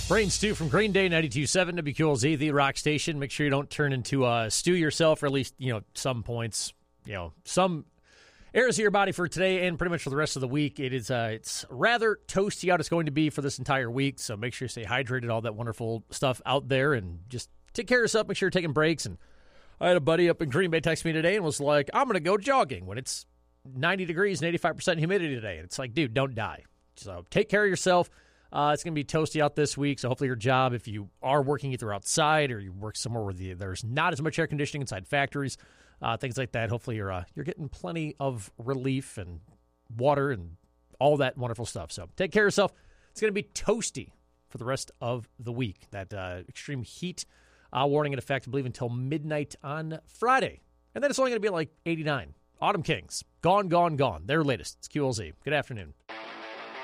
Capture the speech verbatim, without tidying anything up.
Brain Stew from Green Day, ninety-two point seven W Q L Z, the rock station. Make sure you don't turn into a stew yourself, or at least, you know, some points, you know, some areas of your body for today and pretty much for the rest of the week. It is, uh, it's rather toasty out. It's going to be for this entire week, so make sure you stay hydrated, all that wonderful stuff out there, and just take care of yourself. Make sure you're taking breaks. And I had a buddy up in Green Bay text me today and was like, I'm going to go jogging when it's ninety degrees and eighty-five percent humidity today. And it's like, dude, don't die. So take care of yourself. Uh, it's going to be toasty out this week, so hopefully your job, if you are working either outside or you work somewhere where the, there's not as much air conditioning inside factories, uh, things like that, hopefully you're uh, you're getting plenty of relief and water and all that wonderful stuff. So take care of yourself. It's going to be toasty for the rest of the week. That uh, extreme heat uh, warning in effect, I believe, until midnight on Friday. And then it's only going to be like eighty-nine. Autumn Kings, gone, gone, gone. Their latest. It's Q L Z. Good afternoon.